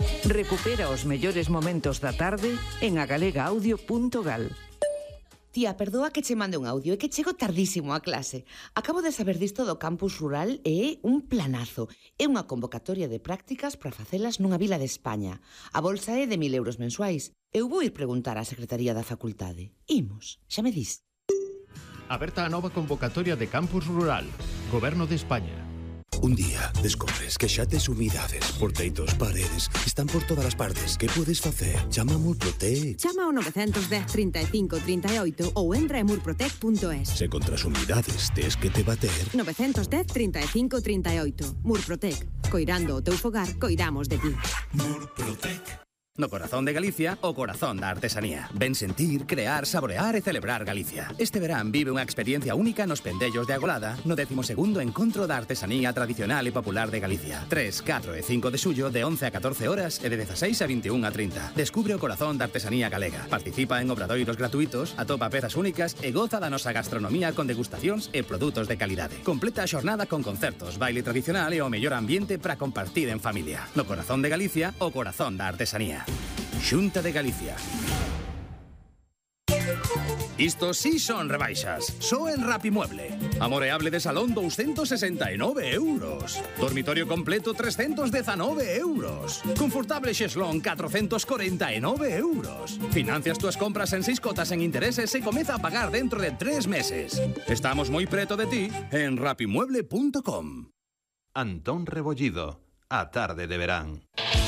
Recupera os mellores momentos da tarde en agalegaudio.gal. Tía, perdoa que che mande un audio, é que chego tardísimo a clase. Acabo de saber disto do campus rural e é un planazo. É unha convocatoria de prácticas para facelas nunha vila de España. A bolsa é de 1.000 euros mensuais. Eu vou ir preguntar á Secretaría da Facultade. Imos, xa me dis. Aberta a nova convocatoria de campus rural. Goberno de España. Un día descobres que xa tes humidades, porteitos, paredes, están por todas as partes. Que podes facer? Chama a Murprotec. Chama ao 910 35 38 ou entra en murprotec.es. Se contra as humidades tes que te bater. 910 35 38. Murprotec. Coirando o teu fogar, coidamos de ti. Murprotec. No corazón de Galicia, o corazón da artesanía. Ven sentir, crear, saborear e celebrar Galicia. Este verán vive unha experiencia única nos pendellos de Agolada, no 12º Encontro da Artesanía Tradicional e Popular de Galicia. 3, 4 e 5 de xullo de 11 a 14 horas e de 16 a 21 a 30. Descubre o corazón da artesanía galega. Participa en obradoiros gratuitos, atopa pezas únicas e goza da nosa gastronomía con degustacións e produtos de calidade. Completa a xornada con concertos, baile tradicional e o mellor ambiente para compartir en familia. No corazón de Galicia, o corazón da artesanía. Xunta de Galicia. Isto sí son rebaixas. Só en Rapimueble. Amoreable de salón 269 euros. Dormitorio completo 319 euros. Confortable xeslón 449 euros. Financias túas compras en 6 cotas en intereses e comeza a pagar dentro de 3 meses. Estamos moi preto de ti en rapimueble.com. Antón Rebollido, a tarde de verán.